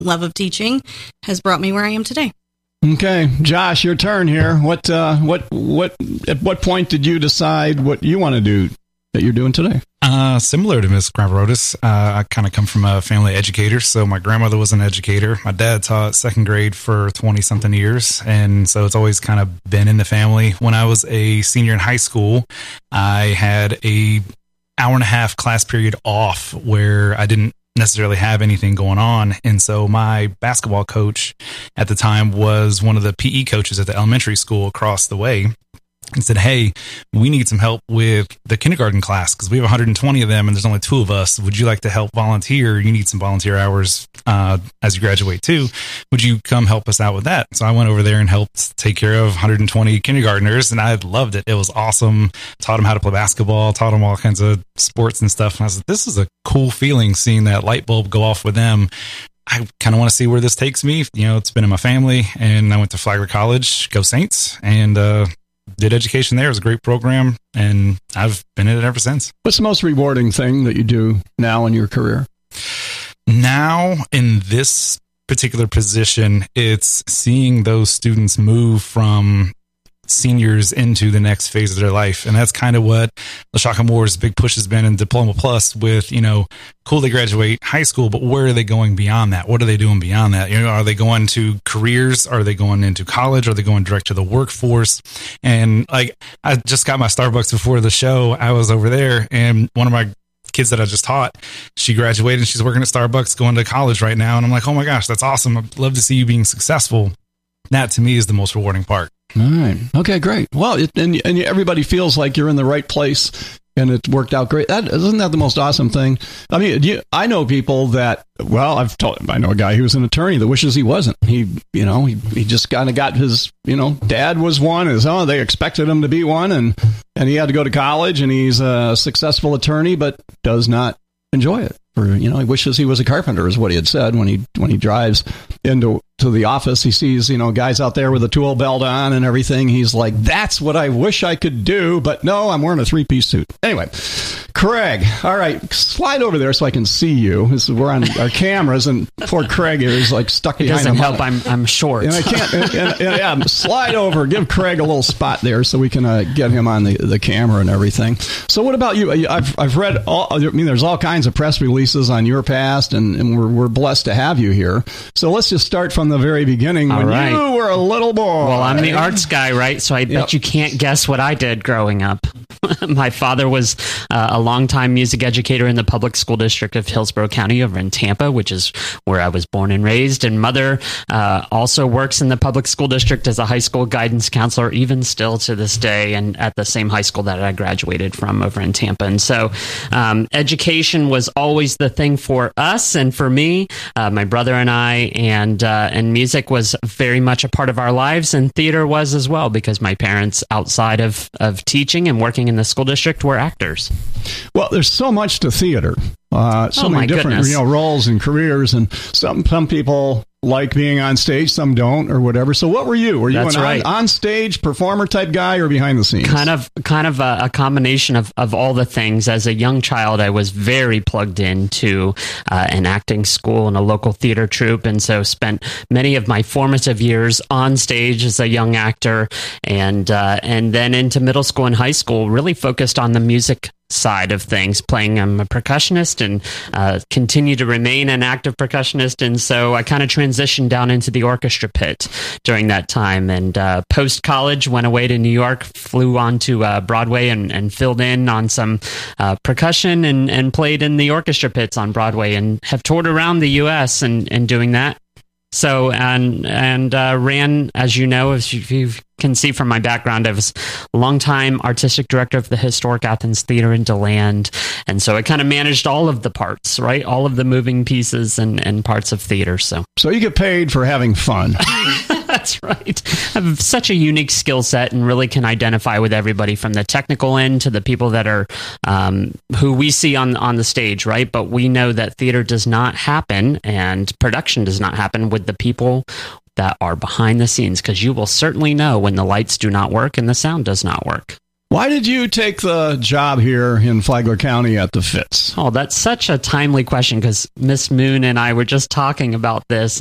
love of teaching has brought me where I am today. Okay, Josh, your turn here. At what point did you decide what you want to do that you're doing today? Similar to Ms. Gravrotis, I kind of come from a family educator. So my grandmother was an educator. My dad taught second grade for 20 something years. And so it's always kind of been in the family. When I was a senior in high school, I had a hour and a half class period off where I didn't necessarily have anything going on. And so my basketball coach at the time was one of the PE coaches at the elementary school across the way, and said, hey, we need some help with the kindergarten class because we have 120 of them and there's only 2 of us. Would you like to help volunteer? You need some volunteer hours as you graduate too. Would you come help us out with that? So I went over there and helped take care of 120 kindergartners, and I loved it. It was awesome. Taught them how to play basketball, taught them all kinds of sports and stuff. And I was like, this is a cool feeling seeing that light bulb go off with them. I kind of want to see where this takes me. You know, it's been in my family, and I went to Flagler College, go Saints, and did education there. It was a great program, and I've been in it ever since. What's the most rewarding thing that you do now in your career? Now, in this particular position, it's seeing those students move from seniors into the next phase of their life. And that's kind of what LaShaka Moore's big push has been in Diploma Plus with, cool, they graduate high school, but where are they going beyond that? What are they doing beyond that? Are they going to careers? Are they going into college? Are they going direct to the workforce? And I just got my Starbucks before the show. I was over there, and one of my kids that I just taught, she graduated and she's working at Starbucks, going to college right now. And I'm like, oh my gosh, that's awesome. I'd love to see you being successful. That to me is the most rewarding part. All right. Okay, great. Well, and everybody feels like you're in the right place and it worked out great. Isn't that the most awesome thing? I mean, I know people that, I know a guy who was an attorney that wishes he wasn't. He just kind of got his, dad was one. They expected him to be one, and he had to go to college, and he's a successful attorney, but does not enjoy it. He wishes he was a carpenter, is what he had said when he drives into the office. He sees, guys out there with a tool belt on and everything. He's like, that's what I wish I could do, but no, I'm wearing a 3-piece suit. Anyway, Craig, all right, slide over there so I can see you. We're on our cameras, and poor Craig here is like stuck behind him. It doesn't help. I'm short. And I can't. Slide over. Give Craig a little spot there so we can get him on the camera and everything. So what about you? I've read there's all kinds of press releases on your past, and we're blessed to have you here. So let's just start from the very beginning when you were a little boy. Well, I'm the arts guy, right? So I bet you can't guess what I did growing up. My father was a longtime music educator in the public school district of Hillsborough County over in Tampa, which is where I was born and raised. And mother also works in the public school district as a high school guidance counselor, even still to this day, and at the same high school that I graduated from over in Tampa. And so education was always the thing for us and for me, my brother and I, and music was very much a part of our lives, and theater was as well, because my parents, outside of teaching and working in the school district, were actors. Well, there's so much to theater, so many different roles and careers, and some people like being on stage, some don't, or whatever. So what were you? Were you on stage performer type guy or behind the scenes? Kind of a combination of all the things. As a young child, I was very plugged into an acting school and a local theater troupe, and so spent many of my formative years on stage as a young actor, and then into middle school and high school, really focused on the music side of things, playing. I'm a percussionist and continue to remain an active percussionist, and so I kind of transitioned down into the orchestra pit during that time, and post-college went away to New York, flew on to Broadway and filled in on some percussion and played in the orchestra pits on Broadway, and have toured around the U.S. and doing that. So, and ran, as you know, as you can see from my background, I was a longtime artistic director of the Historic Athens Theater in DeLand. And so I kind of managed all of the parts, right? All of the moving pieces and parts of theater. So you get paid for having fun. That's right. I have such a unique skill set and really can identify with everybody from the technical end to the people that are who we see on the stage, right? But we know that theater does not happen and production does not happen with the people that are behind the scenes, because you will certainly know when the lights do not work and the sound does not work. Why did you take the job here in Flagler County at the Fitz? Oh, that's such a timely question because Miss Moon and I were just talking about this.